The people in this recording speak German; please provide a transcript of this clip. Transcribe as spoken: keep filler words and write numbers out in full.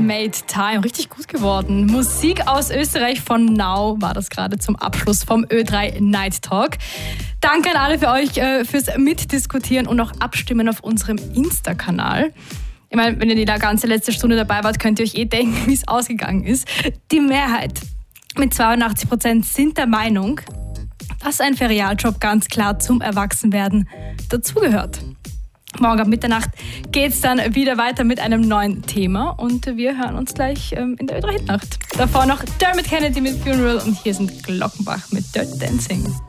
Made Time. Richtig gut geworden. Musik aus Österreich von Now war das gerade zum Abschluss vom Ö drei Night Talk. Danke an alle für euch äh, fürs Mitdiskutieren und auch Abstimmen auf unserem Insta-Kanal. Ich meine, wenn ihr die ganze letzte Stunde dabei wart, könnt ihr euch eh denken, wie es ausgegangen ist. Die Mehrheit mit zweiundachtzig Prozent sind der Meinung, dass ein Ferialjob ganz klar zum Erwachsenwerden dazugehört. Morgen ab Mitternacht geht es dann wieder weiter mit einem neuen Thema und wir hören uns gleich ähm, in der Ö drei Hitnacht. Davor noch Dermot Kennedy mit Funeral und hier sind Glockenbach mit Dirty Dancing.